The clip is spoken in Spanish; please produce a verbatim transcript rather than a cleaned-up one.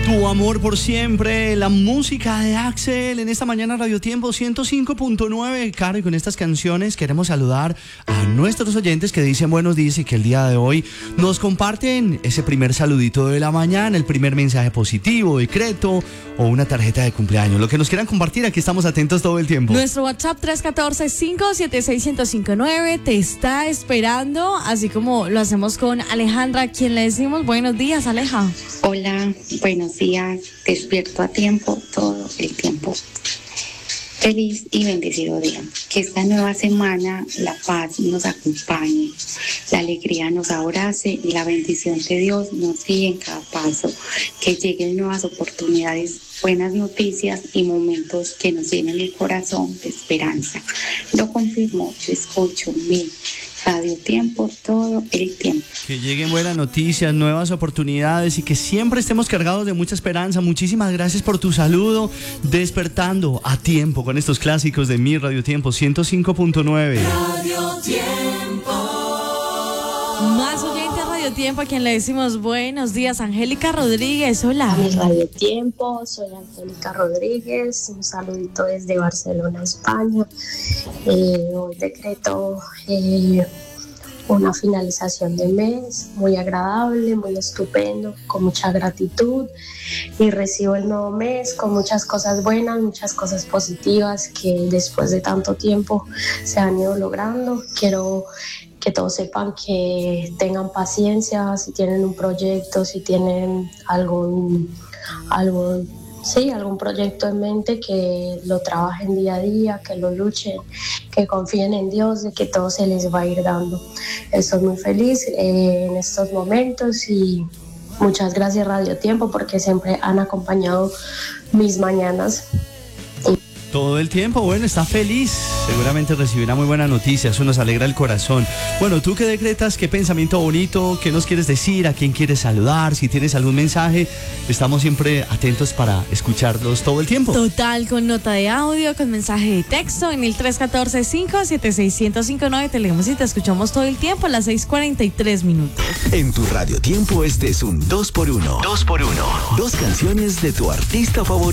Tu amor por siempre, la música de Axel en esta mañana Radio Tiempo ciento cinco punto nueve. Caro, y con estas canciones queremos saludar a nuestros oyentes que dicen buenos días y que el día de hoy nos comparten ese primer saludito de la mañana, el primer mensaje positivo, decreto o una tarjeta de cumpleaños. Lo que nos quieran compartir, aquí estamos atentos todo el tiempo. Nuestro WhatsApp tres uno cuatro, cinco siete seis, uno cero cinco nueve te está esperando, así como lo hacemos con Alejandra, a quien le decimos buenos días, Aleja. Hola, buenos días, despierto a tiempo, todo el tiempo. Feliz y bendecido día. Que esta nueva semana la paz nos acompañe, la alegría nos abrace y la bendición de Dios nos guíe en cada paso. Que lleguen nuevas oportunidades, buenas noticias y momentos que nos llenen el corazón de esperanza. Lo confirmo, yo escucho mi Radio Tiempo todo el tiempo. Que lleguen buenas noticias, nuevas oportunidades y que siempre estemos cargados de mucha esperanza. Muchísimas gracias por tu saludo, despertando a tiempo con estos clásicos de mi Radio Tiempo ciento cinco punto nueve. Radio Tiempo. Más oyente a Radio Tiempo, a quien le decimos buenos días, Angélica Rodríguez. Hola. Mi Radio Tiempo, soy Angélica Rodríguez, un saludito desde Barcelona, España. Eh, hoy decreto eh, una finalización de mes muy agradable, muy estupendo, con mucha gratitud, y recibo el nuevo mes con muchas cosas buenas, muchas cosas positivas que después de tanto tiempo se han ido logrando. Quiero que todos sepan que tengan paciencia si tienen un proyecto, si tienen algún, algún, sí, algún proyecto en mente, que lo trabajen día a día, que lo luchen, que confíen en Dios, de que todo se les va a ir dando. Estoy muy feliz eh, en estos momentos y muchas gracias Radio Tiempo porque siempre han acompañado mis mañanas. Todo el tiempo, bueno, está feliz. Seguramente recibirá muy buena noticia, eso nos alegra el corazón. Bueno, ¿tú qué decretas? ¿Qué pensamiento bonito? ¿Qué nos quieres decir? ¿A quién quieres saludar? Si tienes algún mensaje, estamos siempre atentos para escucharlos todo el tiempo. Total, con nota de audio, con mensaje de texto en el tres uno cuatro, cinco siete seis, uno cero cinco nueve. Te leemos y te escuchamos todo el tiempo a las seis cuarenta y tres minutos. En tu Radio Tiempo este es un dos por uno. dos por uno. Dos canciones de tu artista favorito.